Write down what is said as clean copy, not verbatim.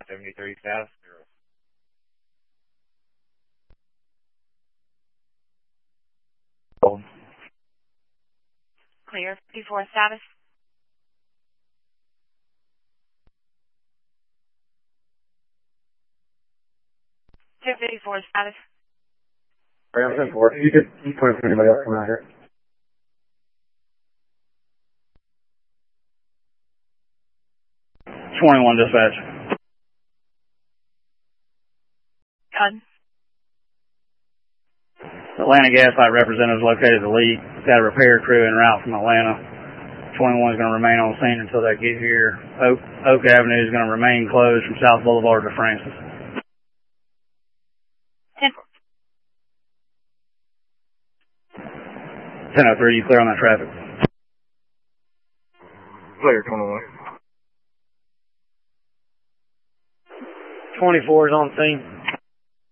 73 status. Clear. 54 status. 254 status. I'm 10-4. You could point for anybody else coming out here. Dispatch. Done. Atlanta gas light representatives located the leak. Got a repair crew en route from Atlanta. 21 is going to remain on scene until they get here. Oak Avenue is going to remain closed from South Boulevard to Francis. 10-3, you clear on that traffic? Clear, 21. 24 is on scene.